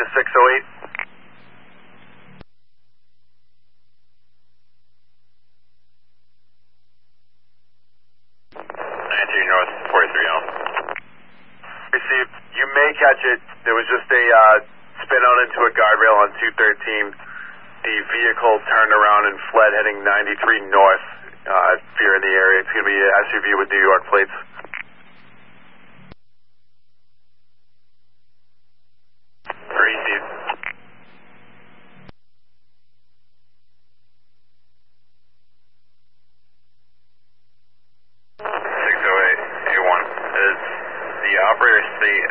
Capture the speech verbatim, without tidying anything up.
six oh eight. ninety-three North, forty-three Elm. Received. You may catch it. There was just a uh, spin out into a guardrail on two thirteen. The vehicle turned around and fled heading ninety-three North. Uh, if you're in the area, it's going to be an S U V with New York plates. Received. six oh eight, A one. Is the operator state